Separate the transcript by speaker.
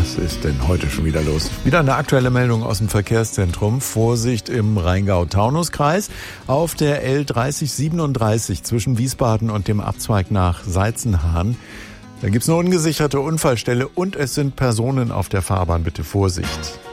Speaker 1: Was ist denn heute schon wieder los? Wieder eine aktuelle Meldung aus dem Verkehrszentrum. Vorsicht im Rheingau-Taunus-Kreis auf der L3037 zwischen Wiesbaden und dem Abzweig nach Seitzenhahn. Da gibt's eine ungesicherte Unfallstelle und es sind Personen auf der Fahrbahn. Bitte Vorsicht.